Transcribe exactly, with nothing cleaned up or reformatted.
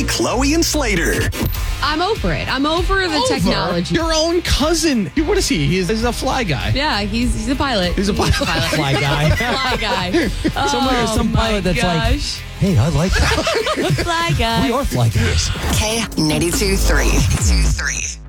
Bradley, Chloe, and Slater. I'm over it. I'm over the Over technology. Your own cousin. What is he? He's, he's a fly guy. Yeah, he's he's a pilot. He's a pilot. Fly guy. Fly guy. Somewhere, Oh some my pilot that's gosh. like, hey, I like that. Fly guy. We are fly guys. K ninety-two three.